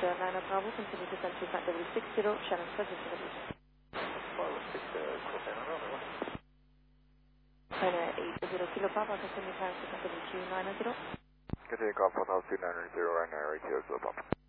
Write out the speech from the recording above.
9 Bravo, continue to send to flight W60, Shannon position W. Follow 6, Quebec, China 80 Kilo Papa, continue flying to W290. Continue Golf Hotel 290, right now, right here, Papa.